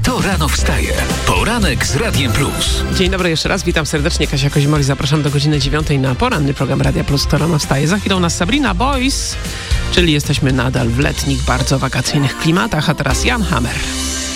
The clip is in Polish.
Kto rano wstaje? Poranek z Radiem Plus. Dzień dobry jeszcze raz, witam serdecznie, Kasia Kozimoli, zapraszam do godziny 9 na poranny program Radia Plus, Kto rano wstaje. Za chwilą nas Sabrina Boys, czyli jesteśmy nadal w letnich, bardzo wakacyjnych klimatach, a teraz Jan Hammer.